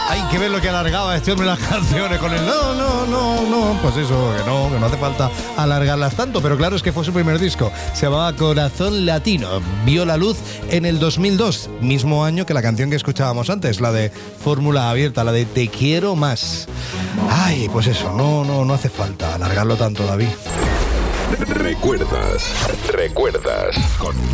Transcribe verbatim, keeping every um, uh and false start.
Hay que ver lo que alargaba este hombre las canciones con el no, no, no, no. Pues eso, que no, que no hace falta alargarlas tanto. Pero claro, es que fue su primer disco. Se llamaba Corazón Latino. Vio la luz en el dos mil dos, mismo año que la canción que escuchábamos antes, la de Fórmula Abierta, la de Te Quiero Más. Ay, pues eso, no, no, no hace falta alargarlo tanto, David. Recuerdas, recuerdas con